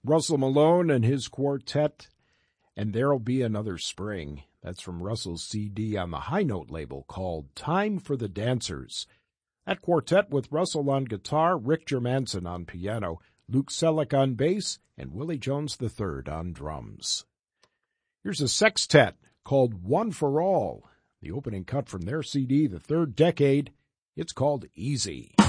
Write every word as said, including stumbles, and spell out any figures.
Russell Malone and his quartet, and There'll Be Another Spring. That's from Russell's C D on the High Note label called Time for the Dancers. That quartet with Russell on guitar, Rick Germanson on piano, Luke Selleck on bass, and Willie Jones the third on drums. Here's a sextet called One for All. The opening cut from their C D, The Third Decade. It's called Easy.